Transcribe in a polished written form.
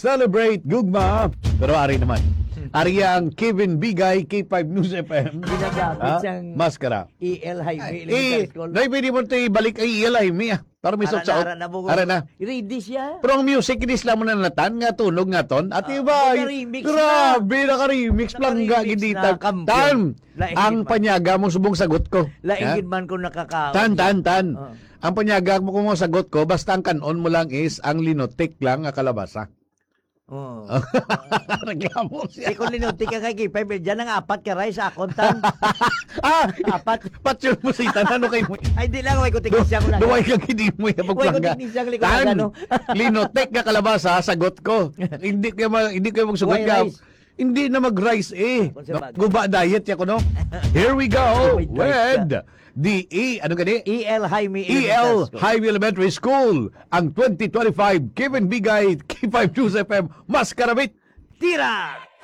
celebrate gugma. Pero ari naman. Ari ang Kevin Bigay, K5 News FM. Ginagamit siyang Maskara. EL Highway Elementary School. Dahil pwede mo ito ibalik ay ialay mi. Para may Ara sa na bugo. Ara na. Ready siya. Pero ang music, inis lang mo na natan, nga tunog nga ton. At iba, naka-remix grabe, naka-remix lang nga, Naka-remix gindita. na, kampiyon. Tan, Laingin ang man. panyaga mong subong sagot ko. Laingin man ko nakakaon. Tan. Oh. Ang panyaga mo kung mo sagot ko, basta ang kanon mo lang is ang linotik lang nga kalabasa. Oh. Reklamo siya. Si kung linuti ka kay K5, dyan ang apat ka rin sa akontan. Apat. Patsyon mo si Tan, ano kayo mo? Ay, di lang, way ko tigil siya ko lang. Duway kang hindi mo yung Way ko pagplangga. tigil siya ko Tan, ano. linotek nga kalabasa, sagot ko. hindi kayo magsugot Why ka. rice? Hindi na mag-rice eh. Kung sa bagay. Guba diet ya ko no. Here we go May rice with the ano gani? EL Highway EL Elementary School. Highway Elementary School. Ang 2025 Kevin Bigay K5 News FM Maskarabit. Tira!